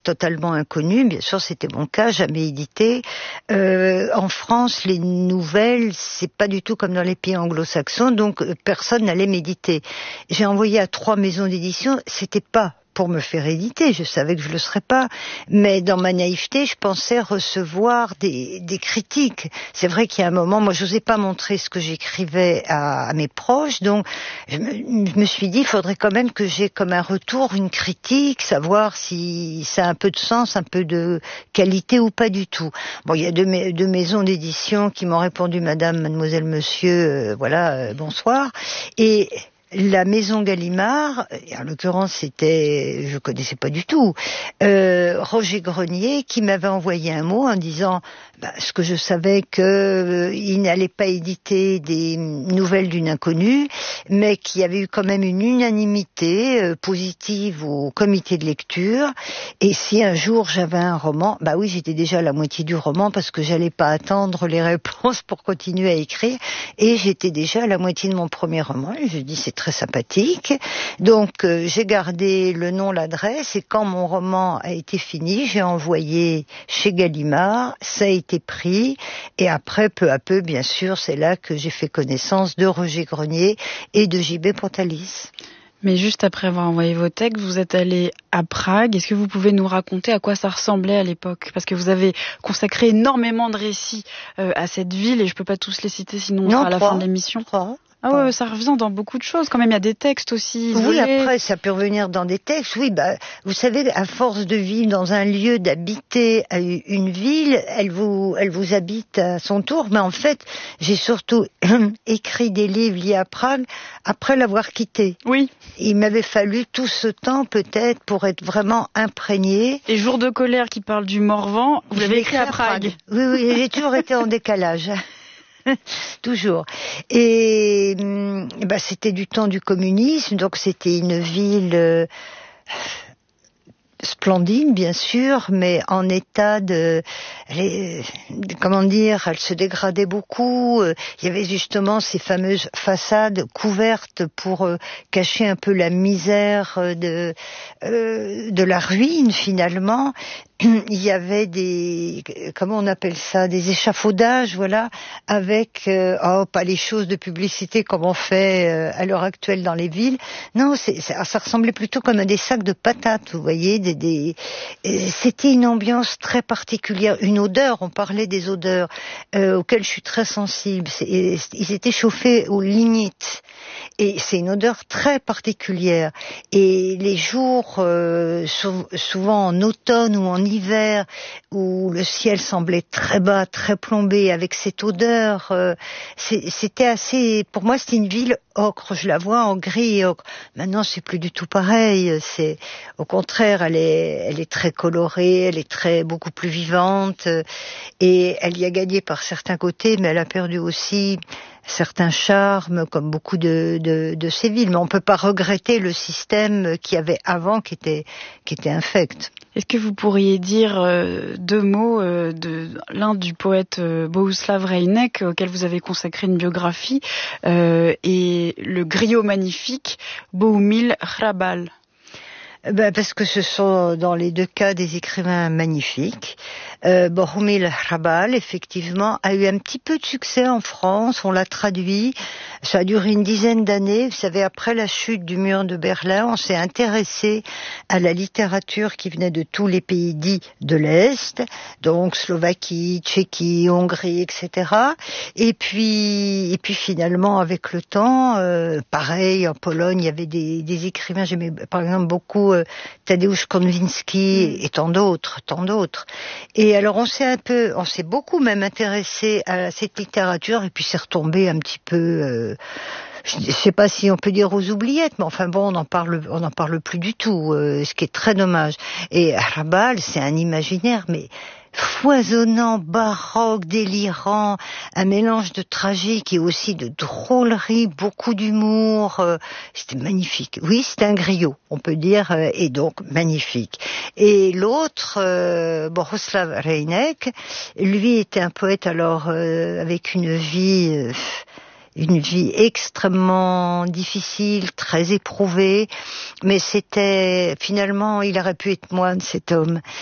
totalement inconnu. Bien sûr, c'était mon cas, jamais édité. En France, les nouvelles, c'est pas du tout comme dans les pays anglo-saxons, donc personne n'allait m'éditer. J'ai envoyé à 3 maisons d'édition, c'était pas pour me faire éditer, je savais que je le serais pas, mais dans ma naïveté, je pensais recevoir des critiques. C'est vrai qu'il y a un moment, moi, j'osais pas montrer ce que j'écrivais à mes proches, donc je me suis dit, il faudrait quand même que j'ai comme un retour, une critique, savoir si ça a un peu de sens, un peu de qualité ou pas du tout. Bon, il y a deux maisons d'édition qui m'ont répondu, madame, mademoiselle, monsieur, bonsoir, et la maison Gallimard, en l'occurrence c'était, je connaissais pas du tout, Roger Grenier qui m'avait envoyé un mot en disant ce que je savais que il n'allait pas éditer des nouvelles d'une inconnue, mais qu'il y avait eu quand même une unanimité positive au comité de lecture, et si un jour j'avais un roman, oui, j'étais déjà à la moitié du roman parce que j'allais pas attendre les réponses pour continuer à écrire, et j'étais déjà à la moitié de mon premier roman, et je dis c'est très sympathique. Donc j'ai gardé le nom, l'adresse, et quand mon roman a été fini, j'ai envoyé chez Gallimard, ça a été pris, et après, peu à peu, bien sûr, c'est là que j'ai fait connaissance de Roger Grenier et de J.B. Pontalis. Mais juste après avoir envoyé vos textes, vous êtes allé à Prague. Est-ce que vous pouvez nous raconter à quoi ça ressemblait à l'époque ? Parce que vous avez consacré énormément de récits à cette ville, et je peux pas tous les citer, sinon on sera à la fin de l'émission. 3. Ah ouais, ça revient dans beaucoup de choses. Quand même, il y a des textes aussi isolés. Oui, après, ça peut revenir dans des textes. Oui, vous savez, à force de vivre dans un lieu, d'habiter une ville, elle vous habite à son tour. Mais en fait, j'ai surtout écrit des livres liés à Prague après l'avoir quitté. Oui. Il m'avait fallu tout ce temps, peut-être, pour être vraiment imprégné. Et Jour de colère qui parle du Morvan, vous l'avez écrit à Prague. Oui, j'ai toujours été en décalage. Toujours. Et c'était du temps du communisme, donc c'était une ville splendide, bien sûr, mais en état elle se dégradait beaucoup. Il y avait justement ces fameuses façades couvertes pour cacher un peu la misère de la ruine, finalement. Il y avait des échafaudages, voilà, avec pas les choses de publicité comme on fait à l'heure actuelle dans les villes. Non, ça ressemblait plutôt comme à des sacs de patates, vous voyez. C'était une ambiance très particulière, une odeur. On parlait des odeurs auxquelles je suis très sensible. Ils étaient chauffés au lignite. Et c'est une odeur très particulière. Et les jours, souvent en automne ou en hiver, où le ciel semblait très bas, très plombé, avec cette odeur, c'était assez... Pour moi, c'était une ville ocre. Je la vois en gris et ocre. Maintenant, c'est plus du tout pareil. Au contraire, elle est très colorée, elle est beaucoup plus vivante. Et elle y a gagné par certains côtés, mais elle a perdu aussi certains charmes, comme beaucoup de ces villes. Mais on ne peut pas regretter le système qu'il y avait avant, qui était infect. Est-ce que vous pourriez dire 2 mots de l'un du poète Bohuslav Reinek, auquel vous avez consacré une biographie, et le griot magnifique Bohumil Hrabal? Parce que ce sont dans les 2 cas des écrivains magnifiques. Bohumil Hrabal, effectivement, a eu un petit peu de succès en France, on l'a traduit, ça a duré une dizaine d'années. Vous savez, après la chute du mur de Berlin, on s'est intéressé à la littérature qui venait de tous les pays dits de l'Est, donc Slovaquie, Tchéquie, Hongrie, etc. Et puis finalement, avec le temps, pareil, en Pologne, il y avait des écrivains, j'aimais par exemple beaucoup Tadeusz Konviński et tant d'autres. Et alors on s'est beaucoup même intéressé à cette littérature, et puis c'est retombé un petit peu, je ne sais pas si on peut dire aux oubliettes, mais enfin bon, on n'en parle plus du tout, ce qui est très dommage. Et Hrabal, c'est un imaginaire, mais foisonnant, baroque, délirant, un mélange de tragique et aussi de drôlerie, beaucoup d'humour. C'était magnifique. Oui, c'était un griot, on peut dire, et donc magnifique. Et l'autre, Bohuslav Reinek, lui était un poète alors avec une vie une vie extrêmement difficile, très éprouvée, mais finalement, il aurait pu être moine, cet homme.